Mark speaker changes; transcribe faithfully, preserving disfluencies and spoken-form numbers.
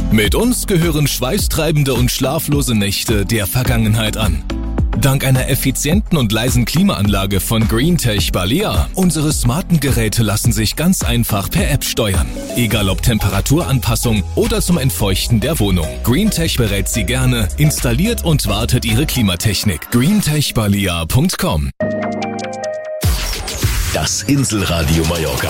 Speaker 1: Mit uns gehören schweißtreibende und schlaflose Nächte der Vergangenheit an. Dank einer effizienten und leisen Klimaanlage von Greentech Balea, unsere smarten Geräte lassen sich ganz einfach per App steuern. Egal ob Temperaturanpassung oder zum Entfeuchten der Wohnung. Greentech berät Sie gerne, installiert und wartet Ihre Klimatechnik. greentech balea punkt com.
Speaker 2: Das Inselradio Mallorca.